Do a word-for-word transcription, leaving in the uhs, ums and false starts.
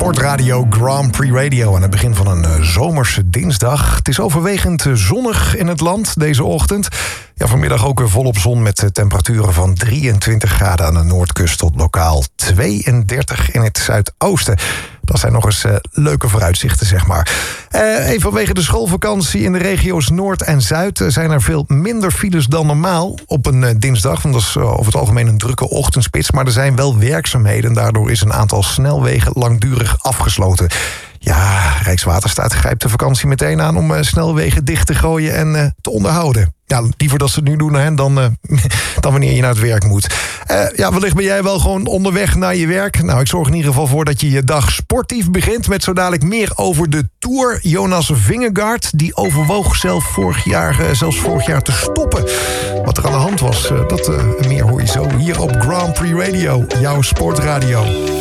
Sportradio Grand Prix Radio aan het begin van een uh, zomerse dinsdag. Het is overwegend uh, zonnig in het land deze ochtend. Ja, vanmiddag ook weer volop zon met uh, temperaturen van drieëntwintig graden aan de noordkust tot lokaal tweeëndertig in het zuidoosten. Dat zijn nog eens uh, leuke vooruitzichten, zeg maar. Uh, even vanwege de schoolvakantie in de regio's Noord en Zuid uh, zijn er veel minder files dan normaal op een uh, dinsdag. Want dat is uh, over het algemeen een drukke ochtendspits. Maar er zijn wel werkzaamheden. Daardoor is een aantal snelwegen langdurig afgesloten. Ja, Rijkswaterstaat grijpt de vakantie meteen aan om uh, snelwegen dicht te gooien en uh, te onderhouden. Ja, liever dat ze het nu doen hè, dan, uh, dan wanneer je naar het werk moet. Uh, ja, wellicht ben jij wel gewoon onderweg naar je werk. Nou, ik zorg in ieder geval voor dat je je dag sportief begint. Met zo dadelijk meer over de Tour. Jonas Vingegaard, die overwoog zelf vorig jaar, uh, zelfs vorig jaar te stoppen. Wat er aan de hand was, uh, dat uh, meer hoor je zo hier op Grand Prix Radio, jouw sportradio.